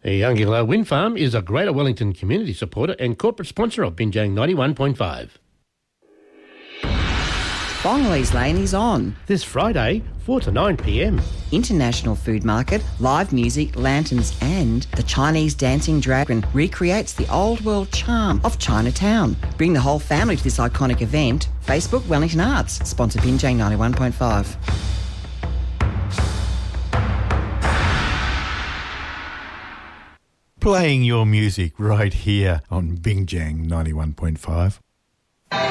The Youngillow Wind Farm is a Greater Wellington community supporter and corporate sponsor of Binjang 91.5. Bongley's Lane is on. This Friday, 4 to 9 p.m. International Food Market, live music, lanterns and the Chinese Dancing Dragon recreates the old world charm of Chinatown. Bring the whole family to this iconic event. Facebook Wellington Arts, sponsor Binjang 91.5. Playing your music right here on Binjang 91.5.